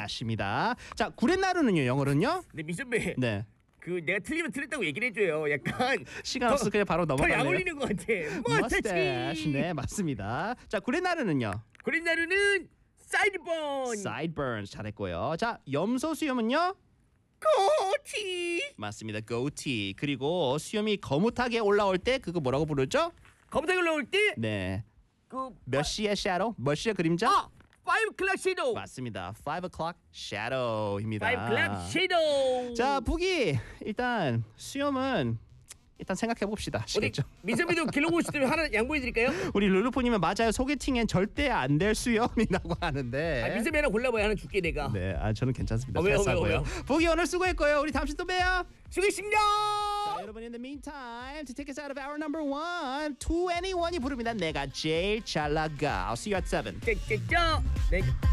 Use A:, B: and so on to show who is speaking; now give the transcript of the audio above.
A: flash입니다. 자, 구렛나루는요, 영어로는요?
B: 네, 민선배.
A: 네.
B: 그 내가 틀리면 틀렸다고 얘기를 해줘요. 약간
A: 시간 없어 그냥 바로 넘어갈래요.
B: 더약 올리는 것 같아.
A: mustache. 네, 맞습니다. 자, 구렛나루는요?
B: 구렛나루는 사이드본.
A: sideburns 잘했고요. 자, 염소 수염은요?
B: 고티.
A: 맞습니다. goatee. 그리고 수염이 거뭇하게 올라올 때 그거 뭐라고 부르죠?
B: 검색을 올라올 때
A: 네.
B: 그
A: 몇 시의 shadow? 몇 시의 그림자?
B: 5 클락 섀도우.
A: 맞습니다. 5 o'clock shadow입니다.
B: 5 클락 섀도우.
A: 자, 북이 일단 수염은 일단 생각해 봅시다.
B: 어디
A: 아시겠죠?
B: 민선배도 길러고 싶으면 하나 양보해 드릴까요?
A: 우리 룰루포님은 맞아요. 소개팅엔 절대 안 될 수염이라고 하는데.
B: 아, 민선배 하나 골라봐요. 하나 줄게 내가.
A: 네, 저는 괜찮습니다.
B: 왜요?
A: 패스하고요. 북이 오늘 수고했고요. 우리 다음 주에 또 봬요.
B: 수고했습니다.
A: 자, 여러분 in the meantime to take us out of hour number 1, To Anyone이 부릅니다. 내가 제일 잘 나가. I'll see you at 7.
B: 짜짜짜. 네.